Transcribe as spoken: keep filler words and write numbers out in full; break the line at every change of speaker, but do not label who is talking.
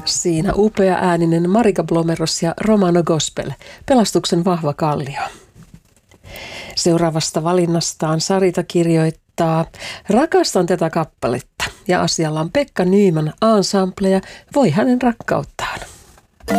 Siinä upea ääninen Marika Blomeros ja Romano Gospel, Pelastuksen vahva kallio. Seuraavasta valinnastaan Sarita kirjoittaa: rakastan tätä kappaletta ja asialla on Pekka Nyman ensemble ja voi hänen rakkautta.